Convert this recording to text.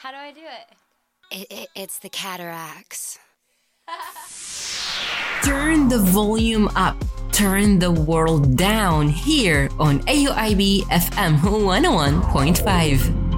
How do I do it? It's the cataracts. Turn the volume up. Turn the world down here on AUIB FM 101.5.